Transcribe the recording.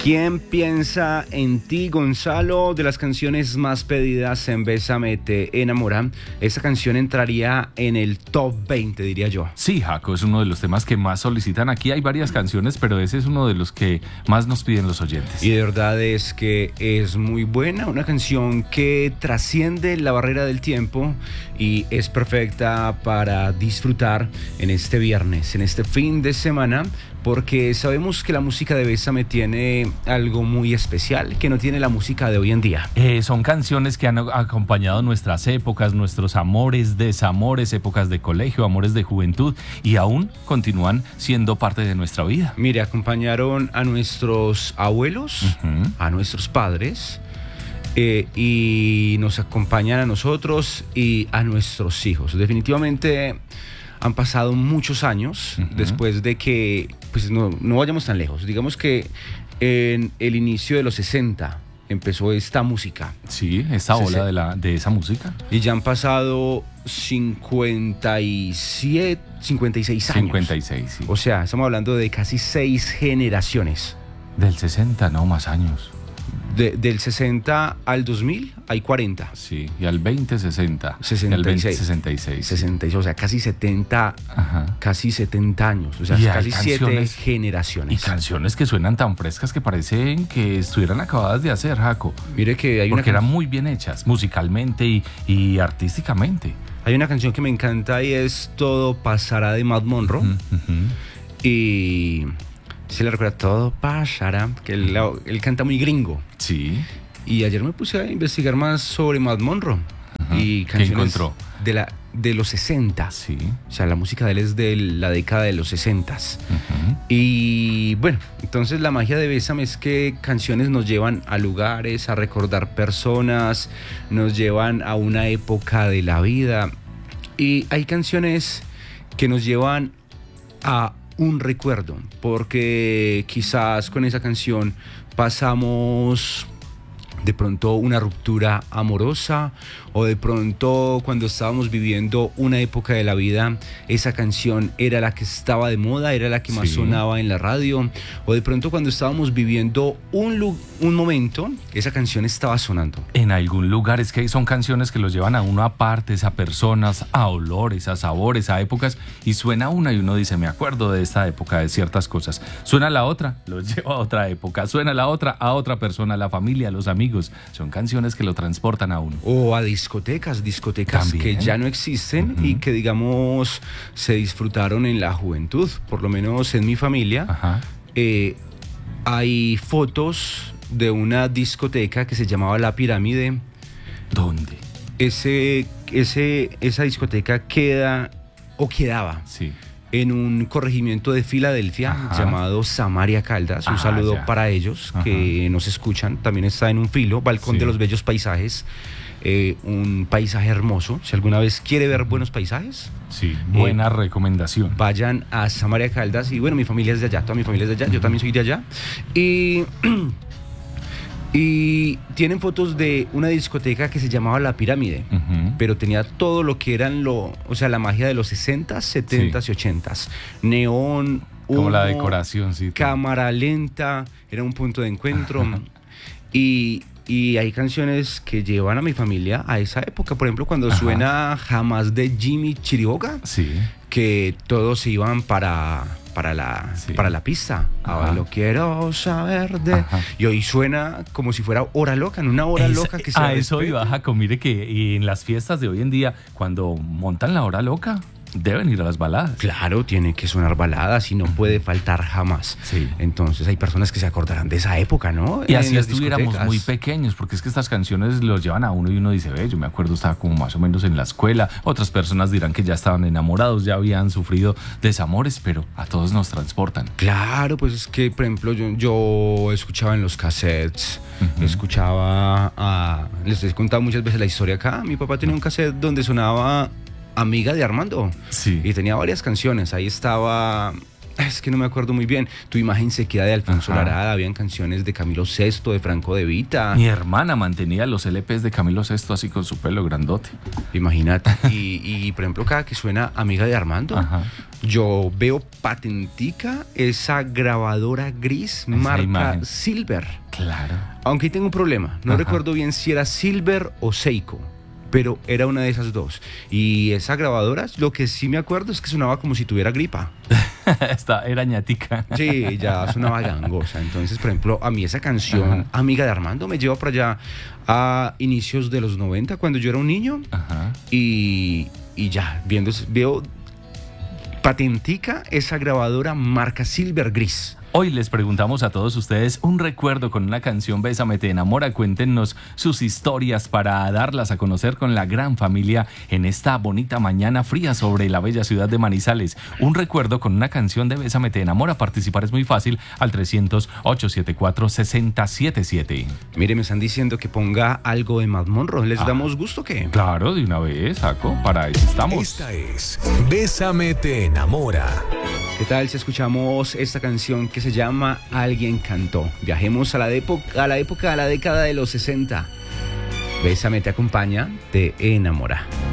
¿Quién piensa en ti, Gonzalo? De las canciones más pedidas en Bésame te enamora, esta canción entraría en el top 20, diría yo. Sí, Jaco, es uno de los temas que más solicitan. Aquí hay varias canciones, pero ese es uno de los que más nos piden los oyentes. Y de verdad es que es muy buena, una canción que trasciende la barrera del tiempo y es perfecta para disfrutar en este viernes, en este fin de semana, porque sabemos que la música de Bésame tiene algo muy especial que no tiene la música de hoy en día. Son canciones que han acompañado nuestras épocas, nuestros amores, desamores, épocas de colegio, amores de juventud, y aún continúan siendo parte de nuestra vida. Mire, acompañaron a nuestros abuelos, a nuestros padres, y nos acompañan a nosotros y a nuestros hijos. Definitivamente han pasado muchos años después de que, pues no vayamos tan lejos. Digamos que en el inicio de los 60 empezó esta música. Sí, esta ola de esa música. Y ya han pasado 56 años. 56, sí. O sea, estamos hablando de casi 6 generaciones. Del 60, no, más años. Del 60 al 2000 hay 40. Sí, y al 20, 60. 66. Y al 20, 66. 66, o sea, casi 70, casi 70 años. O sea, y casi 7 generaciones. Y canciones que suenan tan frescas que parecen que estuvieran acabadas de hacer, Jaco. Mire que hay porque eran muy bien hechas, musicalmente y artísticamente. Hay una canción que me encanta y es Todo pasará de Matt Monroe. Y se le recuerda Todo pasará, que él canta muy gringo. Sí. Y ayer me puse a investigar más sobre Matt Monroe. Y canciones ¿qué encontró? De los 60. Sí. O sea, la música de él es de la década de los 60. Y bueno, entonces la magia de Bésame es que canciones nos llevan a lugares, a recordar personas, nos llevan a una época de la vida. Y hay canciones que nos llevan a un recuerdo, porque quizás con esa canción pasamos de pronto una ruptura amorosa, o de pronto cuando estábamos viviendo una época de la vida, esa canción era la que estaba de moda, era la que más sonaba en la radio, o de pronto cuando estábamos viviendo un momento, esa canción estaba sonando. En algún lugar es que son canciones que los llevan a uno a partes, a personas, a olores, a sabores, a épocas, y suena una y uno dice, me acuerdo de esta época, de ciertas cosas. Suena la otra, los lleva a otra época, suena la otra a otra persona, a la familia, a los amigos. Son canciones que lo transportan a uno. O a discotecas ¿también? Que ya no existen y que, digamos, se disfrutaron en la juventud. Por lo menos en mi familia hay fotos de una discoteca que se llamaba La Pirámide. ¿Dónde? Esa discoteca quedaba en un corregimiento de Filadelfia llamado Samaria Caldas. Un saludo para ellos que nos escuchan. También está en un filo, Balcón de los Bellos Paisajes. Un paisaje hermoso. Si alguna vez quiere ver buenos paisajes, buena recomendación. Vayan a Samaria Caldas. Y bueno, mi familia es de allá, toda mi familia es de allá, yo también soy de allá. Y tienen fotos de una discoteca que se llamaba La Pirámide, pero tenía todo lo que eran la magia de los 60s, 70s y 80s. Neón, como la decoración, cámara lenta, era un punto de encuentro. Y hay canciones que llevan a mi familia a esa época. Por ejemplo, cuando suena Jamás de Jimmy Chiriboga, que todos se iban para la pista. Ahora lo quiero saber de... Y hoy suena como si fuera hora loca, en una hora loca que se a eso iba, Jaco. Mire que en las fiestas de hoy en día, cuando montan la hora loca, deben ir a las baladas. Claro, tiene que sonar baladas y no puede faltar jamás. Entonces hay personas que se acordarán de esa época, ¿no? Y así estuviéramos muy pequeños, porque es que estas canciones los llevan a uno y uno dice, yo me acuerdo, estaba como más o menos en la escuela. Otras personas dirán que ya estaban enamorados, ya habían sufrido desamores, pero a todos nos transportan. Claro, pues es que, por ejemplo, yo escuchaba en los cassettes, les he contado muchas veces la historia acá. Mi papá tenía un cassette donde sonaba Amiga de Armando. Y tenía varias canciones. Ahí estaba Es que no me acuerdo muy bien. Tu imagen se queda de Alfonso Ajá. Lara, habían canciones de Camilo VI, de Franco De Vita. Mi hermana mantenía los LPs de Camilo VI así con su pelo grandote. Imagínate. Por ejemplo, cada que suena Amiga de Armando, Ajá. yo veo patentica esa grabadora gris marca imagen. Silver. Claro. Aunque ahí tengo un problema. No Ajá. recuerdo bien si era Silver o Seiko, pero era una de esas dos. Y esa grabadora, lo que sí me acuerdo es que sonaba como si tuviera gripa. Era ñatica. Sí, ya sonaba gangosa. Entonces, por ejemplo, a mí esa canción, Ajá. Amiga de Armando, me lleva para allá a inicios de los 90, cuando yo era un niño. Ajá. Y ya, veo patentica esa grabadora marca Silver gris. Hoy les preguntamos a todos ustedes un recuerdo con una canción Bésame te enamora. Cuéntenos sus historias para darlas a conocer con la gran familia en esta bonita mañana fría sobre la bella ciudad de Manizales. Un recuerdo con una canción de Bésame te enamora. Participar es muy fácil al 300-874-6077. Mire, me están diciendo que ponga algo de Matt Monroe. ¿Les damos gusto o qué? Claro, de una vez, Saco. Para eso estamos. Esta es Bésame te enamora. ¿Qué tal si escuchamos esta canción que se llama Alguien cantó? Viajemos a la década de los 60. Bésame te acompaña, te enamora.